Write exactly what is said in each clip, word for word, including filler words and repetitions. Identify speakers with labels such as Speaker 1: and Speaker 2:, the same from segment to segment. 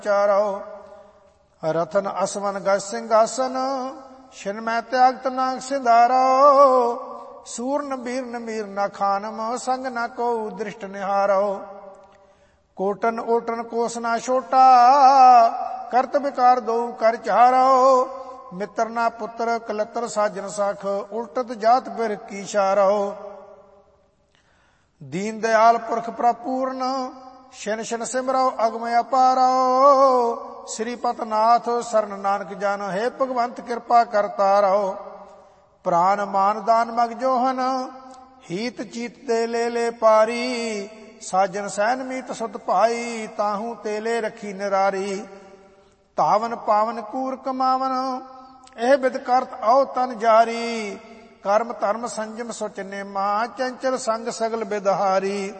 Speaker 1: ਚਾਰੋ। ਰਤਨ ਅਸਵਨ ਗਜ ਸਿੰਘਾਸਨ, ਛਿਨ ਮੈਂ ਤਿਆਗਤ ਨਾਗ ਸਿੰਧਾਰੋ। ਸੂਰਨ ਬੀਰਨ ਮੀਰ ਨਾ ਖਾਨਮ, ਸੰਗ ਨਾ ਕੋ ਦ੍ਰਿਸ਼ਟ ਨਿਹਾਰੋ। ਕੋਟਨ ਓਟਨ ਕੋਸ ਨਾ ਛੋਟਾ, ਕਰਤ ਵਿਕਾਰ ਦਊ ਕਰ ਚਾਰੋ। ਮਿੱਤਰ ਨਾ ਪੁੱਤਰ ਕਲੱਤਰ ਸਾਜਨ ਸਖ, ਉਲਟਤ ਜਾਤ ਬਿਰ ਕੀ ਸ਼ਾਰੋ। ਦੀਨ ਦਿਆਲ ਪੁਰਖ ਪ੍ਰਪੂਰਨ, ਛਿਨ ਛਿਨ ਸਿਮਰੋ ਅਗਮ ਅਪਾਰੋ। ਸ੍ਰੀਪਤ ਨਾਥ ਸਰਨ ਨਾਨਕ ਜਨ, ਹੈ ਭਗਵੰਤ ਕਿਰਪਾ ਕਰਤਾ ਰੋ। ਪ੍ਰਾਨ ਮਾਨ ਦਾਨ ਮਗ ਜੋਹਨ, ਹੀਤ ਚੀਤ ਤੇ ਲੈ ਲੈ ਪਾਰੀ। ਸਾਜਨ ਸੈਨ ਮੀਤ ਸੁਤ ਭਾਈ, ਤਾਹੂ ਤੇਲੇ ਰੱਖੀ ਨਿਰਾਰੀ। ਧਾਵਨ ਪਾਵਨ ਕੂਰ ਕਮਾਵਨ, ਇਹ ਬਿਦ ਕਰਤ ਆਓ ਤਨ ਜਾਰੀ। ਕਰਮ ਧਰਮ ਸੰਜਮ ਸੁਚ ਨੇਮਾ, ਚੰਚਲ ਸੰਗ ਸਗਲ ਬਿਦਹਾਰੀ।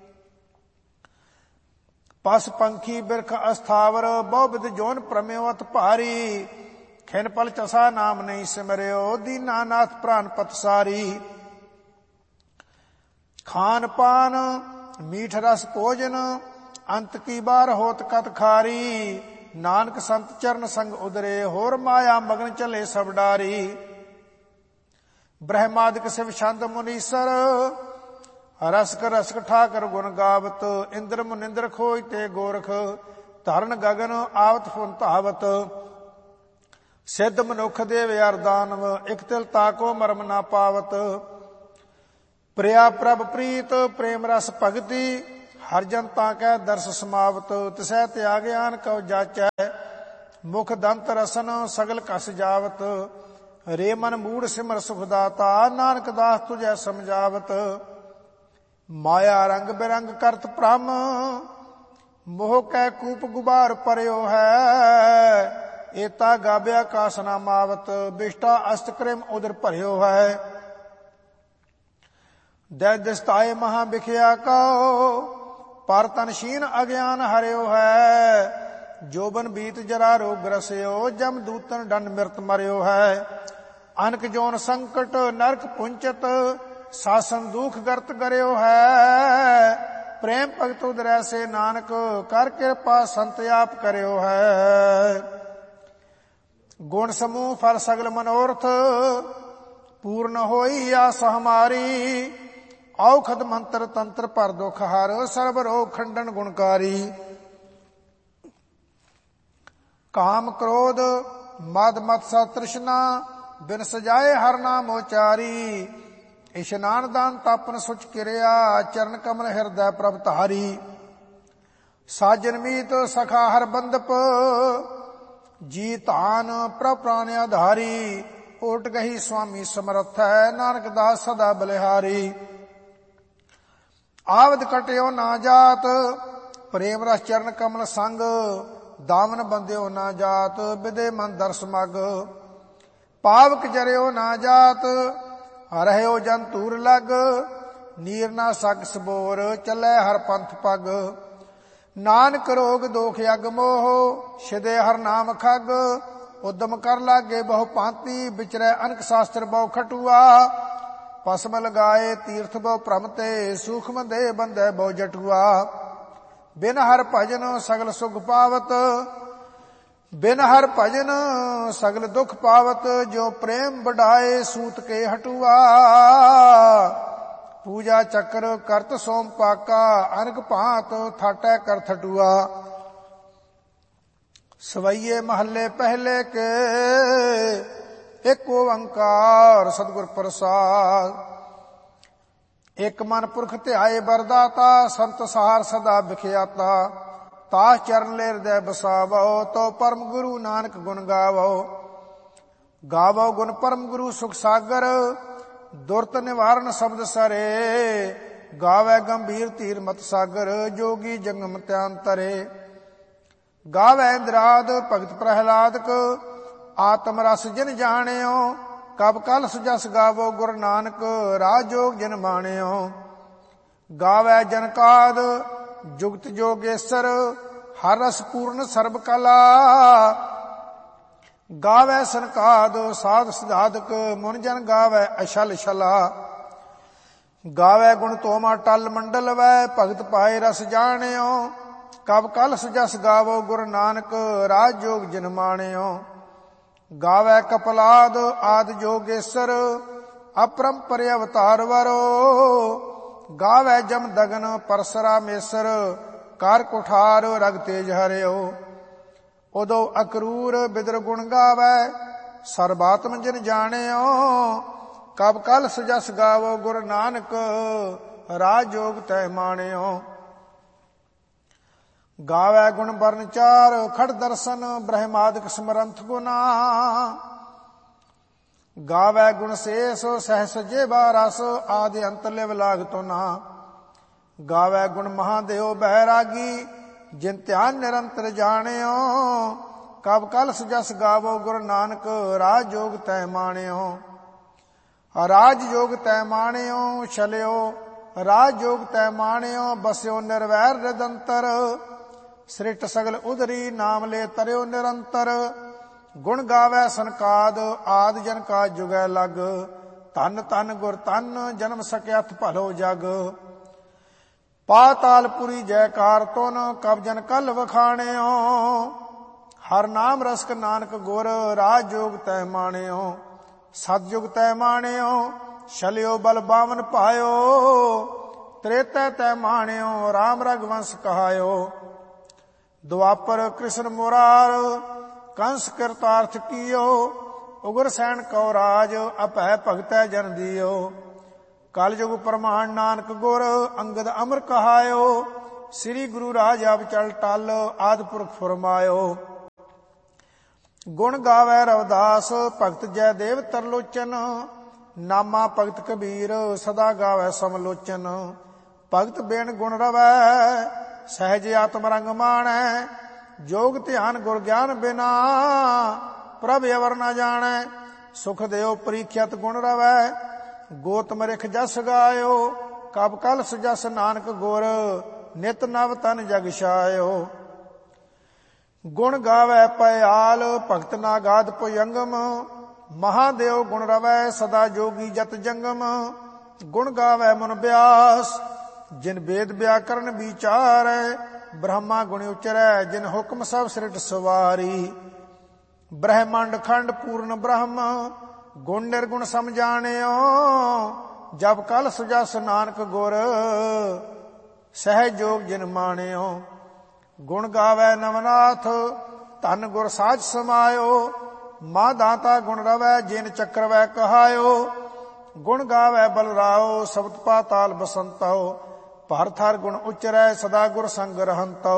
Speaker 1: ਪਸ ਪੰਖੀ ਬਿਰਖ ਅਸਥਾਵਰ, ਬਹੁ ਬਿਦ ਜੋਨ ਪ੍ਰਮੇਵਤ ਭਾਰੀ। ਖਿਨ ਪਲ ਚਸਾ ਨਾਮ ਨਹੀਂ ਸਿਮਰਿਓ, ਦੀਨਾ ਨਾਥ ਪ੍ਰਾਨ ਪਤਸਾਰੀ। ਖਾਨ ਪਾਨ ਮੀਠ ਰਸ ਭੋਜਨ, ਅੰਤ ਕੀ ਬਾਰ ਹੋਤ ਕਤ ਖਾਰੀ। ਨਾਨਕ ਸੰਤ ਚਰਨ ਸੰਗ ਉਦਰੇ, ਹੋਰ ਮਾਇਆ ਮਗਨ ਚਲੇ ਸਭ ਡਾਰੀ। ਬ੍ਰਹਮਾਦਿਕ ਸਿਵ ਛੰਦ ਮੁਨੀਸਰ, ਰਸਕ ਰਸਕ ਠਾਕਰ ਗੁਣ ਗਾਵਤ। ਇੰਦਰ ਮੁਨਿੰਦਰ ਖੋਜ ਤੇ ਗੋਰਖ, ਧਰਨ ਗਗਨ ਆਵਤ ਫੁਨ ਧਾਵਤ। ਸਿੱਧ ਮਨੁੱਖ ਦੇਵ ਅਰਦਾਨਵ, ਇਕ ਤਿਲ ਤਾਕੋ ਮਰਮ ਨਾ ਪਾਵਤ। ਪ੍ਰਿਆ ਪ੍ਰਭ ਪ੍ਰੀਤ ਪ੍ਰੇਮ ਰਸ ਭਗਤੀ, ਹਰ ਜਨ ਤਾਂ ਕੈ ਦਰਸ ਸਮਾਵਤ। ਤਿਸੈ ਤਿਆਗਿਆਨ ਕਉ ਜਾਚੈ, ਮੁਖ ਦੰਤ ਰਸਨ ਸਗਲ ਕਸ ਜਾਵਤ। ਰੇ ਮਨ ਮੂੜ ਸਿਮਰ ਸੁਖ ਦਾਤਾ, ਨਾਨਕ ਦਾਸ ਤੁਝੈ ਸਮਝਾਵਤ। ਮਾਇਆ ਰੰਗ ਬਿਰੰਗ ਕਰਤ ਭ੍ਰਮ, ਮੋਹ ਕੈ ਕੂਪ ਗੁਬਾਰ ਭਰਿਓ ਹੈ। ਏਤਾ ਗਾਬਿਆ ਕਾਸ ਨਾ ਮਾਵਤ, ਬਿਸ਼ਟਾ ਅਸਤ ਕ੍ਰਿਮ ਉਦਰ ਭਰਿਓ ਹੈ। ਦੈ ਦਿਸਤਾਏ ਮਹਾ ਬਿਖਿਆ ਕਉ, ਪਰ ਤਨ ਸ਼ੀਨ ਅਗਿਆਨ ਹਰਿਓ ਹੈ। ਜੋਬਨ ਬੀਤ ਜਰਾ ਰੋਗ ਰਸਿਓ, ਜਮ ਦੂਤਨ ਡੰਡ ਮਿਰਤ ਮਰਿਓ ਹੈ। ਅਨਕ ਜੋਨ ਸੰਕਟ ਨਰਕ ਪੁੰਚਤ, ਸਾਸਨ ਦੁਖ ਗਰਤ ਕਰਿਓ ਹੈ। ਪ੍ਰੇਮ ਭਗਤ ਉਦਰੈ ਸੇ ਨਾਨਕ, ਕਰ ਕਿਰਪਾ ਸੰਤ ਆਪ ਕਰਿਓ ਹੈ। ਗੁਣ ਸਮੂਹ ਫਲ ਸਗਲ ਮਨੋਰਥ, ਪੂਰਨ ਹੋਈ ਆਸ ਹਮਾਰੀ। ਔਖਦ ਮੰਤਰ ਤੰਤਰ ਪਰ ਦੁਖ ਹਰ, ਸਰਬ ਰੋਗ ਖੰਡਨ ਗੁਣਕਾਰੀ। ਕਾਮ ਕ੍ਰੋਧ ਮਦ ਮਤ ਸਾ ਤ੍ਰਿਸ਼ਨਾ, ਬਿਨ ਸਜਾਏ ਹਰ ਨਾਮ ਉਚਾਰੀ। ਇਸ਼ਨਾਨ ਦਾਨ ਤਾਪਨ ਸੁਚ ਕਿਰਿਆ, ਚਰਨ ਕਮਲ ਹਿਰਦੈ ਪ੍ਰਭ ਧਾਰੀ। ਸਾਜਨ ਮੀਤ ਸਖਾ ਹਰ ਬੰਦਪ, ਜੀ ਧਾਨ ਪ੍ਰਭ ਪ੍ਰਾਨ ਆਧਾਰੀ। ਓਟ ਗਹੀ ਸੁਆਮੀ ਸਮਰਥ ਹੈ, ਨਾਨਕ ਦਾਸ ਸਦਾ ਬਲਿਹਾਰੀ। ਆਵਦ ਕਟਿਓ ਨਾ ਜਾਤ, ਪ੍ਰੇਮ ਰਸ ਚਰਨ ਕਮਲ ਸੰਗ। ਦਾਵਨ ਬੰਦਿਓ ਨਾ ਜਾਤ, ਬਿਦੇ ਮਨ ਦਰਸ ਮਗ। ਪਾਵਕ ਜਰਿਓ ਨਾ ਜਾਤ, ਰਹਿਓ ਜਨ ਧੂਰ ਲਗ। ਨੀਰ ਨਾ ਸਗ ਸਬੋਰ, ਚੱਲੈ ਹਰ ਪੰਥ ਪਗ। ਨਾਨਕ ਰੋਗ ਦੋਖ ਅਗ ਮੋਹ, ਛਿਦੇ ਹਰ ਨਾਮ ਖਗ। ਉਦਮ ਕਰ ਲਾਗੇ ਬਹੁ ਭਾਂਤੀ, ਵਿਚਰੈ ਅਨਕ ਸ਼ਾਸਤਰ ਬਹੁ ਖਟੂਆ। ਭਸਮ ਲਗਾਏ ਤੀਰਥ ਬਹੁ ਭ੍ਰਮ ਤੇ, ਸੂਖਮ ਦੇ ਬੰਧੈ ਬਹੁ ਜਟੂਆ। ਬਿਨ ਹਰ ਭਜਨ ਸਗਲ ਸੁਖ ਪਾਵਤ, ਬਿਨ ਹਰ ਭਜਨ ਸਗਲ ਦੁਖ ਪਾਵਤ। ਜੋ ਪ੍ਰੇਮ ਵਡਾਏ ਸੂਤ ਕੇ ਹਟੂਆ। ਪੂਜਾ ਚੱਕਰ ਕਰਤ ਸੋਮ ਪਾਕਾ, ਅਨਕ ਭਾਂਤ ਥਾਟੈ ਕਰ ਥਟੂਆ। ਸਵਈਏ ਮਹੱਲੇ ਪਹਿਲੇ ਕੇ, ਇੱਕ ਓੰਕਾਰ ਸਤਿਗੁਰ ਪ੍ਰਸਾਦ। ਇੱਕ ਮਨ ਪੁਰਖ ਧਿਆਏ ਬਰਦਾਤਾ, ਸੰਤ ਸਹਾਰ ਸਦਾ ਵਿਖਿਆਤਾ। ਤਾਸ ਚਰਨ ਲੈ ਹਿਰਦੈ ਬਸਾਵੋ, ਤੋ ਪਰਮ ਗੁਰੂ ਨਾਨਕ ਗੁਣ ਗਾਵੋ। ਗਾਵੋ ਗੁਣ ਪਰਮ ਗੁਰੂ ਸੁਖ ਸਾਗਰ, ਦੁਰਤ ਨਿਵਾਰਨ ਸ਼ਬਦ ਸਰੇ। ਗਾਵੈ ਗੰਭੀਰ ਧੀਰ ਮਤ ਸਾਗਰ, ਜੋਗੀ ਜੰਗਮ ਧਿਆਨ ਤਰੇ। ਗਾਵੈ ਇੰਦਰਾਦ ਭਗਤ ਪ੍ਰਹਿਲਾਦਕ, ਆਤਮ ਰਸ ਜਿਨ ਜਾਣਿਓ। ਕਬ ਕਲ ਸੁਜਸ ਗਾਵੋ ਗੁਰ ਨਾਨਕ, ਰਾਜੋਗ ਜਿਨ ਮਾਣਿਓ। ਗਾਵੈ ਜਨਕਾਦ ਜੁਗਤ ਜੋਗੇਸ਼ਰ, ਹਰ ਰਸ ਪੂਰਨ ਸਰਬ ਕਲਾ। ਗਾਵੈ ਸਨਕਾਦ ਸਾਧ ਸਿਧਾਦਕ, ਮੁਨ ਜਨ ਗਾਵੈ ਅਛਲ ਛਲਾ। ਗਾਵੈ ਗੁਣ ਤੋਮਾ ਟਲ ਮੰਡਲ ਵੈ, ਭਗਤ ਪਾਏ ਰਸ ਜਾਣਿਓ। ਕਬ ਕਲਸ ਜਸ ਗਾਵੋ ਗੁਰ ਨਾਨਕ ਰਾਜ ਜੋਗ ਜਿਨ ਮਾਣਿਓ। ਗਾਵੈ ਕਪਲਾਦ ਆਦ ਜੋਗੇਸਰ ਅਪਰੰਪਰ ਅਵਤਾਰ ਵਰੋ। ਗਾਵੈ ਜਮ ਦਗਨ ਪਰਸਰਾਮੇਸਰ ਕਰ ਕੁਠਾਰ ਰਗ ਤੇਜ ਹਰਿਓ। ਉਦੋ ਅਕਰੂਰ ਬਿਦਰ ਗੁਣ ਗਾਵੈ ਸਰਬਾਤਮ ਜਿਨ ਜਾਣਿਓ। ਕਬ ਕਲਸ ਜਸ ਗਾਵੋ ਗੁਰ ਨਾਨਕ ਰਾਜ ਜੋਗ ਤੈ ਮਾਣਿਓ। ਗਾਵੈ ਗੁਣ ਬਰਨ ਚਾਰ ਖੜ ਦਰਸ਼ਨ ਬ੍ਰਹਮਾਦਿਕ ਸਮਰੰਥ ਗੁਨਾ। ਗਾਵੈ ਗੁਣ ਸੇਸ ਸਹਿਸ ਜੇਬਾ ਰਸ ਆਦਿ ਅੰਤ ਲਿਵ ਲਾਗਤੋ ਨਾ। ਗਾਵੈ ਗੁਣ ਮਹਾਦੇਵ ਬੈਰਾਗੀ ਜਿਨ ਧਿਆਨ ਨਿਰੰਤਰ ਜਾਣਿਓ। ਕਬ ਕਲਸ ਜਸ ਗਾਵੋ ਗੁਰ ਨਾਨਕ ਰਾਜ ਜੋਗ ਤੈ ਮਾਣਿਓ। ਰਾਜ ਜੋਗ ਤੈ ਮਾਣਿਓ ਛਲਿਓ ਰਾਜ ਜੋਗ ਤੈ ਮਾਣਿਓ। ਬਸਿਓ ਨਿਰਵੈਰ ਨਿਰੰਤਰ ਸ੍ਰਿਸ਼ਟ ਸਗਲ ਉਦਰੀ ਨਾਮ ਲੈ ਤਰਿਓ ਨਿਰੰਤਰ। ਗੁਣ ਗਾਵੈ ਸਨਕਾਦ ਆਦ ਜਨ ਕਾ ਜੁਗੈ ਲਗ। ਧਨ ਧਨ ਗੁਰ ਧਨ ਜਨਮ ਸਕਿਆਥ ਭਲੋ ਜਗ। ਪਾਤਾਲਪੁਰੀ ਜੈਕਾਰ ਤੁਨ ਕਬ ਜਨ ਕਲ ਵਖਾਣਿਓ। ਹਰ ਨਾਮ ਰਸਕ ਨਾਨਕ ਗੁਰ ਰਾਜ ਜੋਗ ਤੈ ਮਾਣਿਓ। ਸਤਜੁਗ ਤੈ ਮਾਣਿਓ ਛਲਿਓ ਬਲ ਬਾਵਨ ਪਾਇਓ। ਤ੍ਰੇਤੈ ਤੈ ਮਾਣਿਓ ਰਾਮ ਰਗਵੰਸ ਕਹਾਇਓ। ਦੁਆਪਰ ਕ੍ਰਿਸ਼ਨ ਮੁਰਾਰ ਕੰਸ ਕਰਤਾਰਥ ਕੀਓ। ਉਗਰ ਸੈਨ ਕਉ ਰਾਜ ਅਭੈ ਭਗਤੈ ਜਨ ਦੀਓ। ਕਲ ਯੁਗ ਪ੍ਰਮਾਣ ਨਾਨਕ ਗੁਰ ਅੰਗਦ ਅਮਰ ਕਹਾਇਓ। ਸ੍ਰੀ ਗੁਰੂ ਰਾਜ ਆਪ ਚਲ ਟਲ ਆਦਿ ਪੁਰਖ ਫੁਰਮਾਇਓ। ਗੁਣ ਗਾਵੈ ਰਵਿਦਾਸ ਭਗਤ ਜੈ ਦੇਵ ਤਰਲੋਚਨ। ਨਾਮਾ ਭਗਤ ਕਬੀਰ ਸਦਾ ਗਾਵੈ ਸਮਲੋਚਨ। ਭਗਤ ਬੇਨ ਗੁਣ ਰਵੈ ਸਹਿਜ ਆਤਮ ਰੰਗ ਮਾਣੈ। ਜੋਗ ਧਿਆਨ ਗੁਰ ਗਿਆਨ ਬਿਨਾ ਪ੍ਰਭ ਅਵਰ ਨ ਜਾਣੈ। ਸੁਖ ਦਿਓ ਪ੍ਰੀਖਿਅਤ ਗੁਣ ਰਵੈ ਗੋਤਮ ਰਿਖ ਜਸ ਗਾਇਓ। ਕਬ ਕਲਸ ਜਸ ਨਾਨਕ ਗੁਰ ਨਿਤ ਨਵ ਤਨ ਜਗ ਛਾਇਓ। ਗੁਣ ਗਾਵੈ ਪਇਆਲ ਭਗਤ ਨਾਗਾਦ ਭੁਜੰਗਮ। ਮਹਾਦੇਵ ਗੁਣ ਰਵੈ ਸਦਾ ਜੋਗੀ ਜਤ ਜੰਗਮ। ਗੁਣ ਗਾਵੈ ਮਨ ਬਿਆਸ ਜਿਨ ਵੇਦ ਵਿਆਕਰਨ ਵਿਚਾਰੈ। ਬ੍ਰਹਮਾ ਗੁਣ ਉਚਰੈ ਜਿਨ ਹੁਕਮ ਸਭ ਸ੍ਰਿਟ ਸਵਾਰੀ। ਬ੍ਰਹਮੰਡ ਖੰਡ ਪੂਰਨ ਬ੍ਰਹਮ ਗੁਣ ਨਿਰਗੁਣ ਸਮਝਾਣਿਓ। ਜਬ ਕਲ ਸੁਜਸ ਨਾਨਕ ਗੁਰ ਸਹਿਜ ਜੋਗ ਜਿਨ ਮਾਣਿਓ। ਗੁਣ ਗਾਵੈ ਨਵਨਾਥ ਧਨ ਗੁਰ ਸਾਜ ਸਮਾਇਓ। ਮਾ ਦਾਤਾ ਗੁਣ ਰਵੈ ਜਿਨ ਚੱਕਰਵੈ ਕਹਾਇਓ। ਗੁਣ ਗਾਵੈ ਬਲਰਾਓ ਸਬਦ ਪਾਤਾਲ ਬਸੰਤੋ। ਭਰ ਥਰ ਗੁਣ ਉਚਰੈ ਸਦਾ ਗੁਰ ਸੰਗ ਰਹੰਤੋ।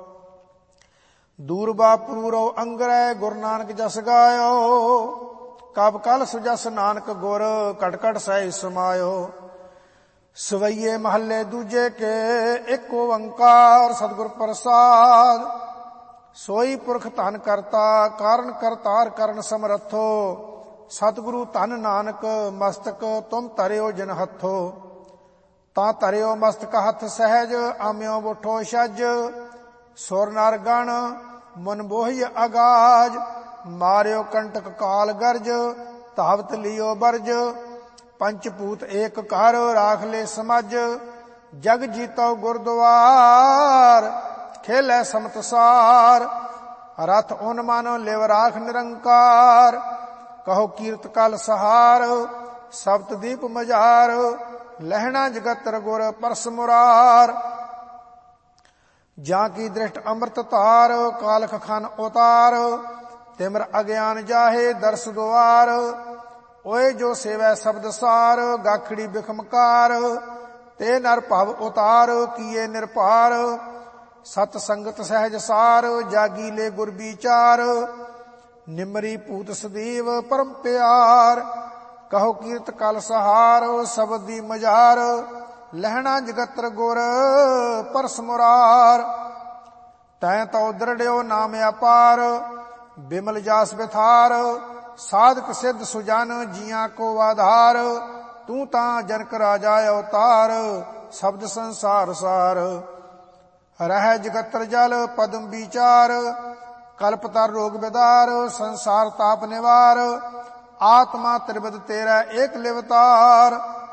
Speaker 1: ਦੂਰਬਾ ਪੂਰੋ ਅੰਗਰੈ ਗੁਰ ਨਾਨਕ ਜਸ ਗਾਇਓ। ਕਬ ਕਲ ਸੁਜਸ ਨਾਨਕ ਗੁਰ ਕਟ ਕਟ ਸਹਿ ਸਮਾਇਓ। ਸਵਈਏ ਮਹੱਲੇ ਦੂਜੇ ਕੇ ਇੱਕ ਓੰਕਾਰ ਸਤਿਗੁਰ ਪ੍ਰਸਾਦ। ਸੋਈ ਪੁਰਖ ਧਨ ਕਰਤਾ ਕਾਰਨ ਕਰਤਾਰ ਕਰਨ ਸਮਰੱਥੋ। ਸਤਿਗੁਰੂ ਧਨ ਨਾਨਕ ਮਸਤਕ ਤੁਮ ਧਰਿਓ ਜਿਨ ਹੱਥੋ। ਤਾਂ ਧਰਿਓ ਮਸਤਕ ਹੱਥ ਸਹਿਜ ਆਮਿਓ ਬੁੱਠੋ ਛਜ। ਸੁਰ ਨਰ ਗਣ ਮਨ ਬੋਹਿ ਅਗਾਜ। ਮਾਰਿਓ ਕੰਟਕ ਕਾਲ ਗਰਜ ਧਾਵਤ ਲਿਓ ਬਰਜ। ਪੰਚ ਭੂਤ ਏਕ ਘਰ ਰਾਖ ਲੈ ਸਮਝ। ਜਗ ਜੀਤੋ ਗੁਰਦੁਆਰ ਖੇਲੇ ਸਮਤਸਾਰ। ਰਥ ਓਨ ਮਨ ਲਿਵ ਰਾਖ ਨਿਰੰਕਾਰ। ਕਹੋ ਕੀਰਤ ਕਲ ਸਹਾਰ ਸਬਤ ਦੀਪ ਮਝਾਰ। ਲਹਿਣਾ ਜਗਤਰ ਗੁਰ ਪਰਸ ਮੁਰਾਰ। ਜਾਂ ਕੀ ਦ੍ਰਿਸ਼ਟ ਅੰਮ੍ਰਿਤ ਧਾਰ ਕਾਲਖ ਖਨ ਉਤਾਰ। ਤਿਮਰ ਅਗਿਆਨ ਜਾਹੇ ਦਰਸ ਦੁਆਰ। ਓਏ ਜੋ ਸੇਵੈ ਸ਼ਬਦ ਸਾਰ ਗਾਖੜੀ ਬਿਖਮਕਾਰ। ਤੇ ਨਰ ਭਵ ਉਤਾਰ ਕੀਏ ਨਿਰਭਾਰ। ਸਤ ਸੰਗਤ ਸਹਿਜ ਸਾਰ ਜਾਗੀ ਲੈ ਗੁਰ ਵਿਚਾਰ। ਨਿਮਰੀ ਭੂਤ ਸਦੀਵ ਪਰਮ ਪਿਆਰ। ਕਹੋ ਕੀਰਤ ਕਲ ਸਹਾਰ ਸ਼ਬਦ ਦੀ ਮਝਾਰ। ਲਹਿਣਾ ਜਗਤਰ ਗੁਰ ਪਰਸ ਮੁਰਾਰ। ਤੈਂ ਤਉ ਦ੍ਰਿੜਿਓ ਨਾਮ ਅਪਾਰ ਬਿਮਲ ਜਾਸ ਬਿਥਾਰ। ਸਾਧਕ ਸਿੱਧ ਸੁਜਨ ਜੀਆਂ ਕੋ ਆਧਾਰ। ਤੂੰ ਤਾਂ ਜਨਕ ਰਾਜਾ ਅਵਤਾਰ ਸ਼ਬਦ ਸੰਸਾਰ ਸਾਰ। ਰਹਿ ਜਗਤਰ ਜਲ ਪਦਮ ਵਿਚਾਰ। ਕਲਪਤਰ ਰੋਗ ਬਿਦਾਰ ਸੰਸਾਰ ਤਾਪ ਨਿਵਾਰ। ਆਤਮਾ ਤ੍ਰਿਬਦ ਤੇਰਾ ਏਕ ਲਿਵਤਾਰ।